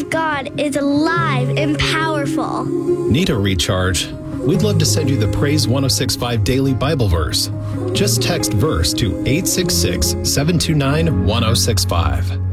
of God is alive and powerful. Need a recharge? We'd love to send you the Praise 1065 Daily Bible Verse. Just text verse to 866-729-1065.